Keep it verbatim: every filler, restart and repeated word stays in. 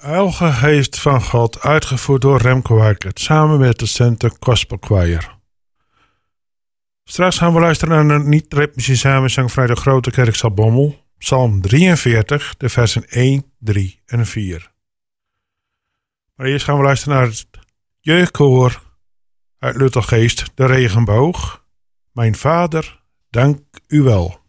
Heilige Geest van God, uitgevoerd door Remco Wijkert, samen met de Center Gospel Choir. Straks gaan we luisteren naar een niet-ritmische samenzang vanuit de Grote Kerkzaal Bommel, Psalm drieënveertig, de versen één, drie en vier. Maar eerst gaan we luisteren naar het jeugdkoor uit Luttelgeest, de Regenboog. Mijn Vader, dank u wel.